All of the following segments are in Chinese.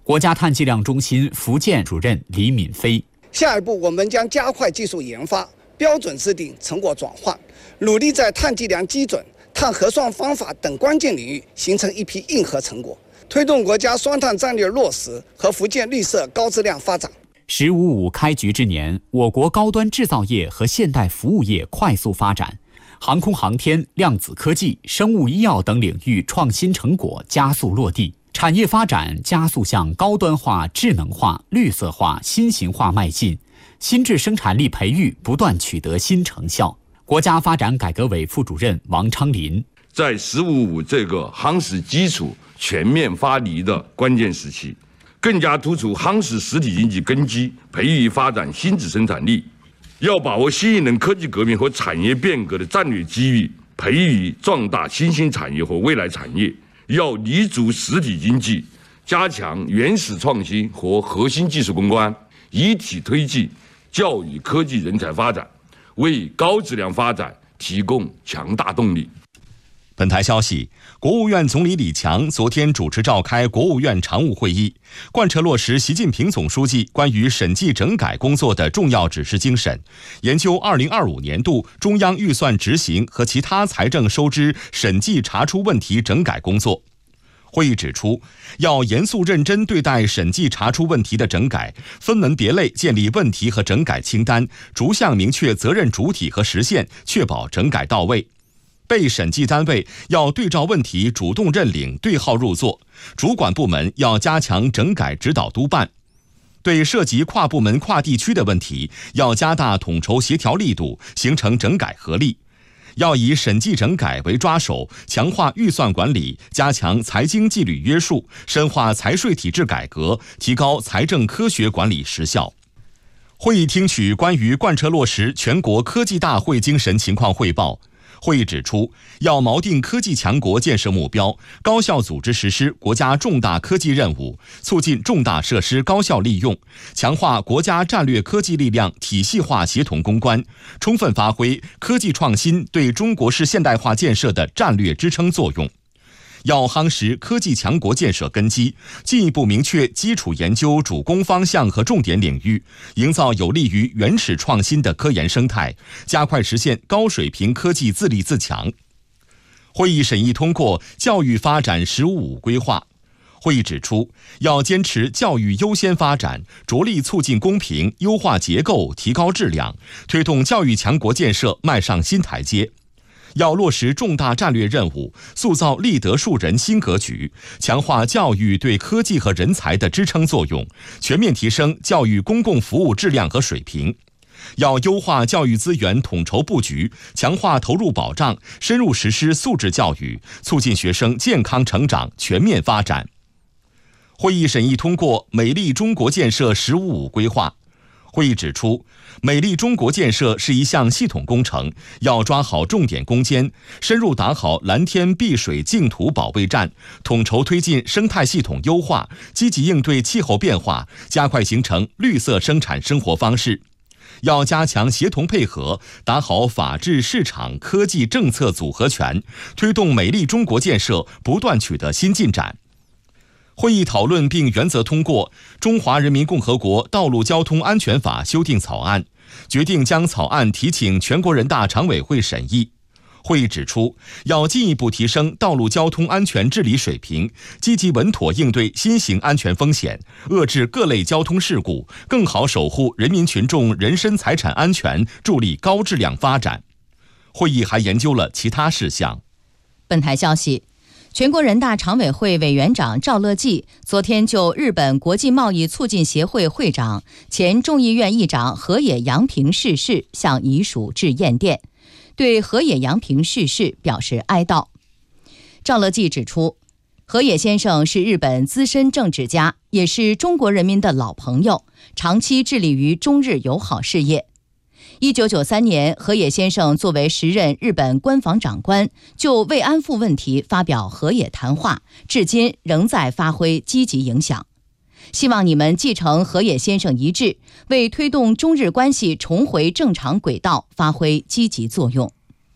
国家碳计量中心福建主任李敏飞： 下一步，我们将加快技术研发、标准制定、成果转换，努力在碳计量基准、碳核算方法等关键领域形成一批硬核成果，推动国家双碳战略落实和福建绿色高质量发展。 “15+5”开局之年，我国高端制造业和现代服务业快速发展，航空航天、量子科技、生物医药等领域创新成果加速落地，产业发展加速向高端化、智能化、绿色化、新型化迈进，新质生产力培育不断取得新成效。国家发展改革委副主任王昌林： 在“15+5”这个夯实基础、全面发力的关键时期，更加突出夯实实体经济根基，培育发展新质生产力。要把握新一轮科技革命和产业变革的战略机遇，培育壮大新兴产业和未来产业。要立足实体经济，加强原始创新和核心技术攻关，一体推进教育科技人才发展，为高质量发展提供强大动力。 本台消息，国务院总理李强昨天主持召开国务院常务会议，贯彻落实习近平总书记关于审计整改工作的重要指示精神，研究2025年度中央预算执行和其他财政收支审计查出问题整改工作。会议指出，要严肃认真对待审计查出问题的整改，分门别类建立问题和整改清单，逐项明确责任主体和时限，确保整改到位。被审计单位要对照问题主动认领、对号入座，主管部门要加强整改指导督办。对涉及跨部门、跨地区的问题，要加大统筹协调力度，形成整改合力。要以审计整改为抓手，强化预算管理，加强财经纪律约束，深化财税体制改革，提高财政科学管理实效。会议听取关于贯彻落实全国科技大会精神情况汇报。会议指出，要锚定科技强国建设目标，高效组织实施国家重大科技任务，促进重大设施高效利用，强化国家战略科技力量体系化协同攻关，充分发挥科技创新对中国式现代化建设的战略支撑作用。要夯实科技强国建设根基，进一步明确基础研究主攻方向和重点领域，营造有利于原始创新的科研生态，加快实现高水平科技自立自强。会议审议通过教育发展“15+5”规划。会议指出，要坚持教育优先发展，着力促进公平，优化结构，提高质量，推动教育强国建设迈上新台阶。要落实重大战略任务，塑造立德树人新格局，强化教育对科技和人才的支撑作用，全面提升教育公共服务质量和水平。要优化教育资源统筹布局，强化投入保障，深入实施素质教育，促进学生健康成长、全面发展。会议审议通过美丽中国建设“15+5”规划。会议指出，美丽中国建设是一项系统工程，要抓好重点攻坚，深入打好蓝天碧水净土保卫战，统筹推进生态系统优化，积极应对气候变化，加快形成绿色生产生活方式。要加强协同配合，打好法治、市场、科技政策组合拳，推动美丽中国建设不断取得新进展。会议讨论并原则通过《中华人民共和国道路交通安全法》修订草案，决定将草案提请全国人大常委会审议。会议指出，要进一步提升道路交通安全治理水平，积极稳妥应对新型安全风险，遏制各类交通事故，更好守护人民群众人身财产安全，助力高质量发展。会议还研究了其他事项。 本台消息，全国人大常委会委员长赵乐际昨天就日本国际贸易促进协会会长、前众议院议长河野洋平逝世向遗属致唁电，对河野洋平逝世表示哀悼。赵乐际指出，河野先生是日本资深政治家，也是中国人民的老朋友，长期致力于中日友好事业。1993年，河野先生作为时任日本官房长官，就慰安妇问题发表河野谈话，至今仍在发挥积极影响。希望你们继承河野先生遗志，为推动中日关系重回正常轨道发挥积极作用。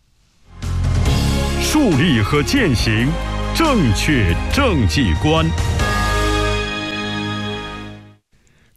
树立和践行正确政绩观。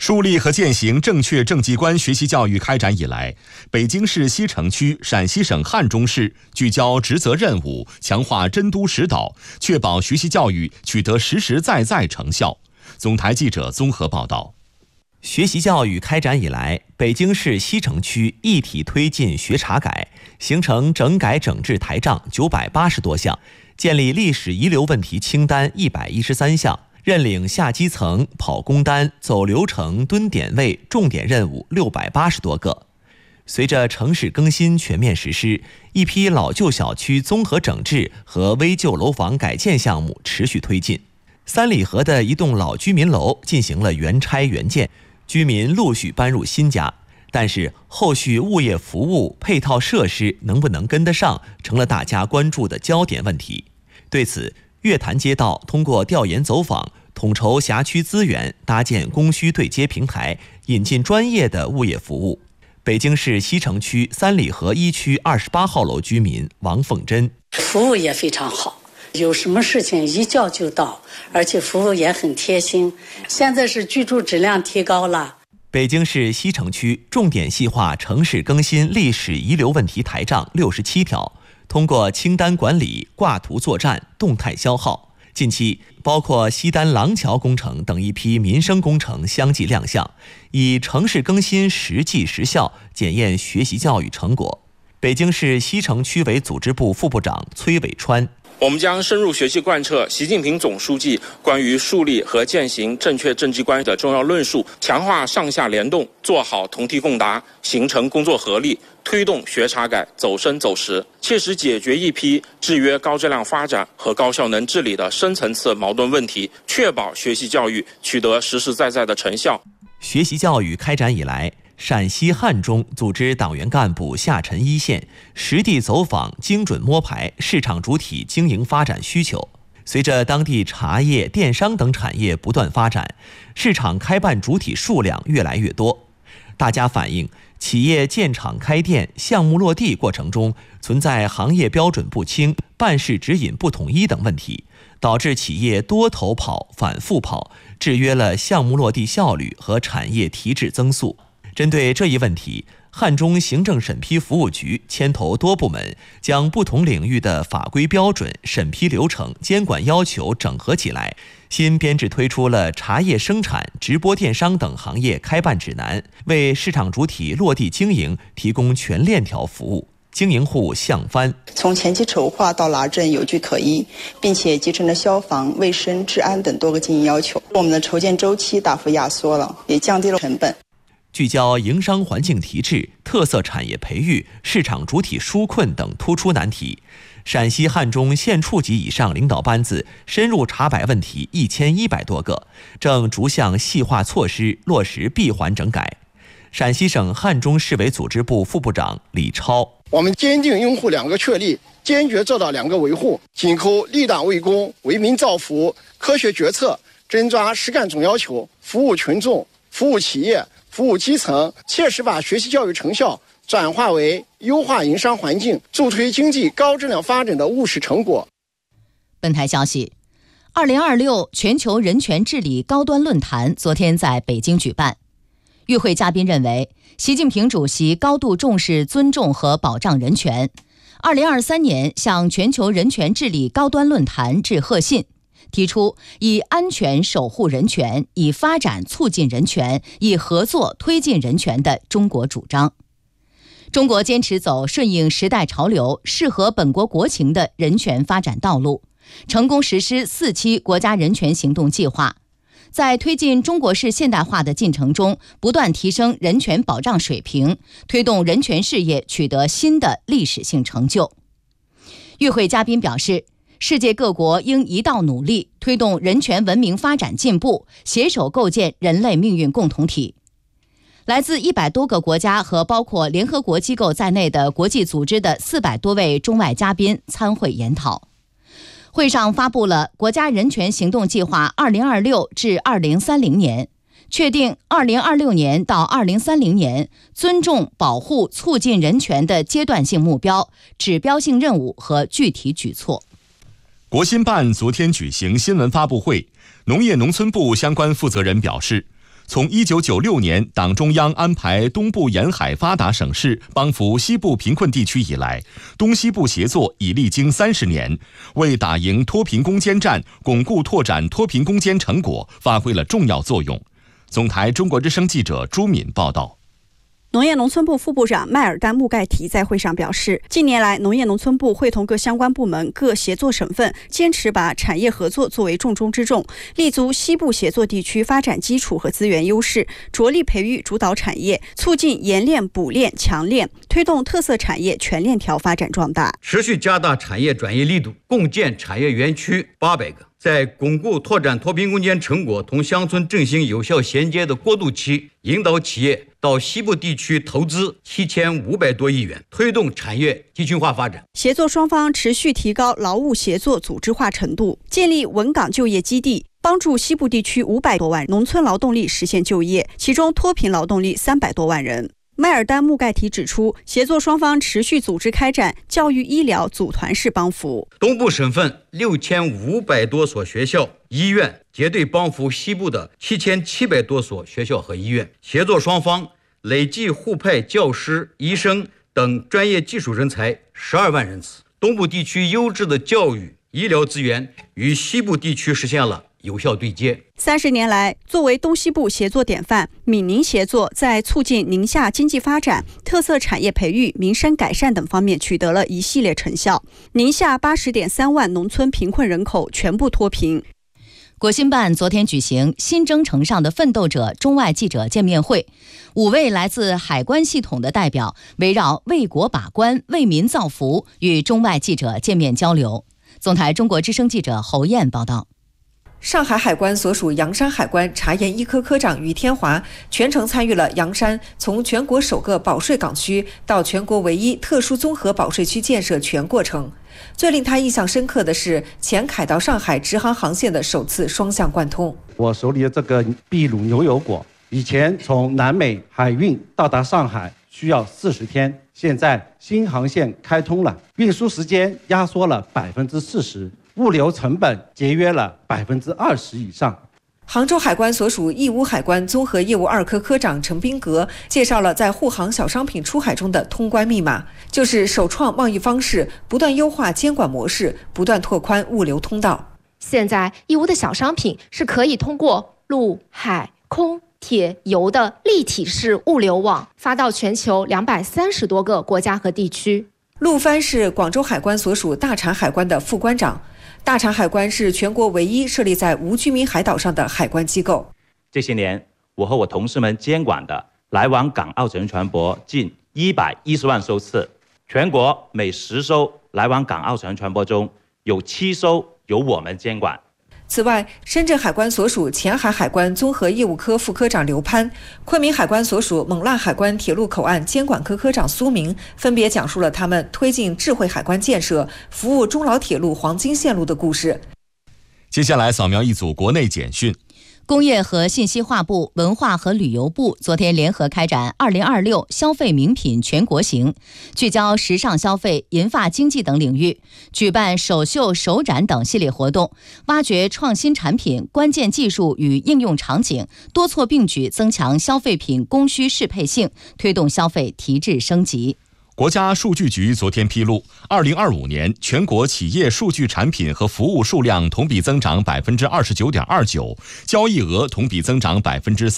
树立和践行正确政绩观学习教育开展以来，北京市西城区、陕西省汉中市聚焦职责任务，强化真督实导，确保学习教育取得实实在在成效。总台记者综合报道。 学习教育开展以来，北京市西城区一体推进学查改，形成整改整治台账980多项，建立历史遗留问题清单113项，认领下基层、跑工单、走流程、蹲点位重点任务680多个。随着城市更新全面实施，一批老旧小区综合整治和危旧楼房改建项目持续推进。三里河的一栋老居民楼进行了原拆原建，居民陆续搬入新家，但是后续物业服务配套设施能不能跟得上，成了大家关注的焦点问题。对此，月坛街道通过调研走访，统筹辖区资源，搭建供需对接平台，引进专业的物业服务。北京市西城区三里河1区28号楼居民王凤珍： 服务也非常好，有什么事情一叫就到，而且服务也很贴心。现在是居住质量提高了。 北京市西城区重点细化城市更新历史遗留问题台账67条，通过清单管理、挂图作战、动态消耗。近期，包括西单廊桥工程等一批民生工程相继亮相，以城市更新实际实效检验学习教育成果。北京市西城区委组织部副部长崔伟川： 我们将深入学习贯彻习近平总书记关于树立和践行正确政绩观的重要论述，强化上下联动，做好同题共答，形成工作合力，推动学查改走深走实，切实解决一批制约高质量发展和高效能治理的深层次矛盾问题，确保学习教育取得实实在在的成效。 学习教育开展以来，陕西汉中组织党员干部下沉一线，实地走访，精准摸排市场主体经营发展需求。随着当地茶叶、电商等产业不断发展，市场开办主体数量越来越多。大家反映，企业建厂开店、项目落地过程中存在行业标准不清、办事指引不统一等问题，导致企业多头跑、反复跑，制约了项目落地效率和产业提质增速。针对这一问题，汉中行政审批服务局牵头多部门，将不同领域的法规标准、审批流程、监管要求整合起来，新编制推出了茶叶生产、直播电商等行业开办指南，为市场主体落地经营提供全链条服务。经营户向帆： 从前期筹划到拿证有据可依，并且集成了消防、卫生、治安等多个经营要求，我们的筹建周期大幅压缩了，也降低了成本。 聚焦营商环境提质、特色产业培育、市场主体纾困等突出难题，陕西汉中县处级以上领导班子深入查摆问题1100多个，正逐项细化措施落实闭环整改。陕西省汉中市委组织部副部长李超： 我们坚定拥护两个确立，坚决做到两个维护，紧扣立党为公、为民造福、科学决策，真抓实干总要求，服务群众、服务企业、服务基层，切实把学习教育成效转化为优化营商环境、助推经济高质量发展的务实成果。 本台消息，2026全球人权治理高端论坛昨天在北京举办。与会嘉宾认为，习近平主席高度重视尊重和保障人权。2023年向全球人权治理高端论坛致贺信，提出以安全守护人权、以发展促进人权、以合作推进人权的中国主张。中国坚持走顺应时代潮流、适合本国国情的人权发展道路，成功实施4期国家人权行动计划，在推进中国式现代化的进程中，不断提升人权保障水平，推动人权事业取得新的历史性成就。与会嘉宾表示，世界各国应一道努力，推动人权文明发展进步，携手构建人类命运共同体。来自100多个国家和包括联合国机构在内的国际组织的400多位中外嘉宾参会研讨。会上发布了国家人权行动计划2026至2030年，确定2026年到2030年尊重、保护、促进人权的阶段性目标、指标性任务和具体举措。 国新办昨天举行新闻发布会，农业农村部相关负责人表示， 从1996年党中央安排东部沿海发达省市帮扶西部贫困地区以来，东西部协作已历经30年，为打赢脱贫攻坚战、巩固拓展脱贫攻坚成果发挥了重要作用。总台中国之声记者朱敏报道。 农业农村部副部长迈尔丹·穆盖提在会上表示，近年来农业农村部会同各相关部门、各协作省份，坚持把产业合作作为重中之重，立足西部协作地区发展基础和资源优势，着力培育主导产业，促进研炼、补炼、强炼，推动特色产业全链条发展壮大， 持续加大产业转移力度，共建产业园区800个。在巩固拓展脱贫攻坚成果同乡村振兴有效衔接的过渡期，引导企业到西部地区投资7500多亿元，推动产业集群化发展。 协作双方持续提高劳务协作组织化程度，建立稳岗就业基地，帮助西部地区500多万农村劳动力实现就业，其中脱贫劳动力300多万人。迈尔丹·穆盖提指出，协作双方持续组织开展教育医疗组团式帮扶， 东部省份6500多所学校、医院结对帮扶西部的7700多所学校和医院，协作双方累计互派教师、医生等专业技术人才12万人次。东部地区优质的教育、医疗资源与西部地区实现了有效对接。 30年来，作为东西部协作典范，闽宁协作在促进宁夏经济发展、特色产业培育、民生改善等方面取得了一系列成效。宁夏80.3万农村贫困人口全部脱贫。 国新办昨天举行新征程上的奋斗者中外记者见面会，5位来自海关系统的代表围绕为国把关、为民造福与中外记者见面交流。总台中国之声记者侯燕报道。 上海海关所属洋山海关查验一科科长于天华全程参与了洋山从全国首个保税港区到全国唯一特殊综合保税区建设全过程。最令他印象深刻的是前凯到上海直航航线的首次双向贯通。 我手里的这个秘鲁牛油果，以前从南美海运到达上海需要40天，现在新航线开通了，运输时间压缩了40%。物流成本节约了20%以上。 杭州海关所属义乌海关综合业务2科科长陈斌格介绍了在沪杭小商品出海中的通关密码，就是首创贸易方式，不断优化监管模式，不断拓宽物流通道。 现在义乌的小商品是可以通过陆、海、空、铁、油的立体式物流网发到全球230多个国家和地区。 陆帆是广州海关所属大禅海关的副关长。大禅海关是全国唯一设立在无居民海岛上的海关机构。 这些年，我和我同事们监管的来往港澳乘船舶近110万艘次，全国每10艘来往港澳乘船舶中有7艘由我们监管。 此外，深圳海关所属前海海关综合业务科副科长刘攀，昆明海关所属勐腊海关铁路口岸监管科科长苏明分别讲述了他们推进智慧海关建设、服务中老铁路黄金线路的故事。 接下来扫描一组国内简讯。 工业和信息化部、文化和旅游部昨天联合开展2026消费名品全国行，聚焦时尚消费、银发经济等领域，举办首秀、首展等系列活动，挖掘创新产品、关键技术与应用场景，多措并举增强消费品供需适配性，推动消费提质升级。 国家数据局昨天披露，2025年全国企业数据产品和服务数量同比增长29.29%，交易额同比增长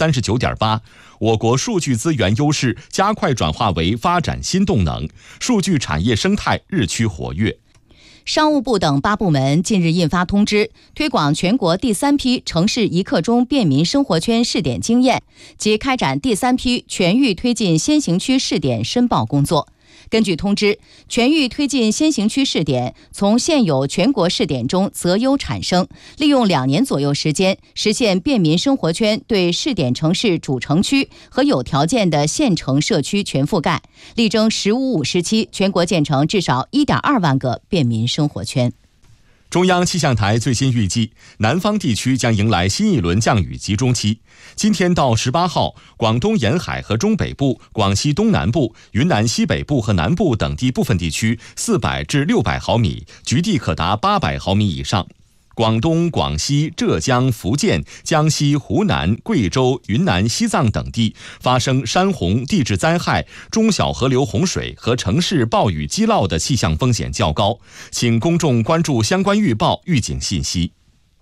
39.8%。我国数据资源优势加快转化为发展新动能，数据产业生态日趋活跃。 商务部等8部门近日印发通知，推广全国第3批城市一刻钟便民生活圈试点经验及开展第3批全域推进先行区试点申报工作。根据通知，全域推进先行区试点从现有全国试点中择优产生，利用2年左右时间，实现便民生活圈对试点城市主城区和有条件的县城社区全覆盖，力争15-5时期全国建成至少1.2万个便民生活圈。 中央气象台最新预计，南方地区将迎来新一轮降雨集中期。今天到18号，广东沿海和中北部、广西东南部、云南西北部和南部等地部分地区400至600毫米，局地可达800毫米以上。 广东、广西、浙江、福建、江西、湖南、贵州、云南、西藏等地发生山洪、地质灾害、中小河流洪水和城市暴雨积涝的气象风险较高，请公众关注相关预报预警信息。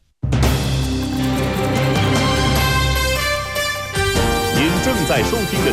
您正在收听的